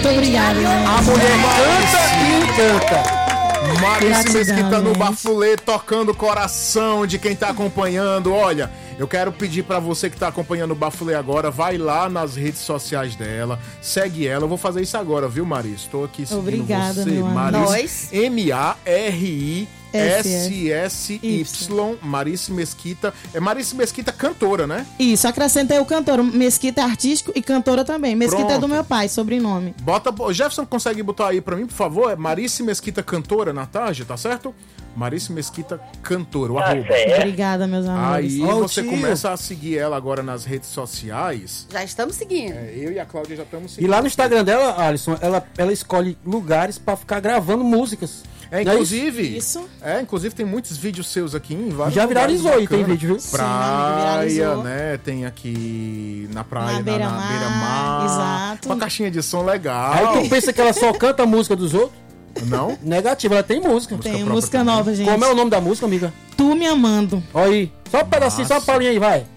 Muito obrigada. A mulher canta e encanta. Marice Mesquita no gente. Bafulê, tocando o coração de quem tá acompanhando. Olha, eu quero pedir pra você que tá acompanhando o Bafulê agora, vai lá nas redes sociais dela, segue ela. Eu vou fazer isso agora, viu, Marice? Estou aqui seguindo Obrigada, você. meu amor. Marice, MARISSY, Marice Mesquita. É Marice Mesquita cantora, né? Isso, acrescentei o cantor. Mesquita é artístico e cantora também. Mesquita é do Pronto. meu pai, sobrenome. Bota, o Jefferson consegue botar aí pra mim, por favor? É Marice Mesquita cantora na tarde, tá certo? Marice Mesquita cantora, o arroba. Obrigada, meus amores. Aí Ó, você tio. começa a seguir ela agora nas redes sociais. Já estamos seguindo. Eu e a Cláudia já estamos E seguindo. lá no Instagram dela, Alisson, ela escolhe lugares pra ficar gravando músicas. É, Não é inclusive. isso? Inclusive tem muitos vídeos seus aqui em vários Já lugares viralizou aí, tem bacanas. vídeo, viu? Praia, viralizou. né? Tem aqui na praia, Na beira-mar, beira-mar. exato. Uma caixinha de som legal. Aí tu pensa que ela só canta a música dos outros? Não? Negativo, ela tem música. Tem própria música também. nova, gente. Como é o nome da música, amiga? Tu me amando. Olha aí. Só um pedacinho, só uma palhinha aí, vai.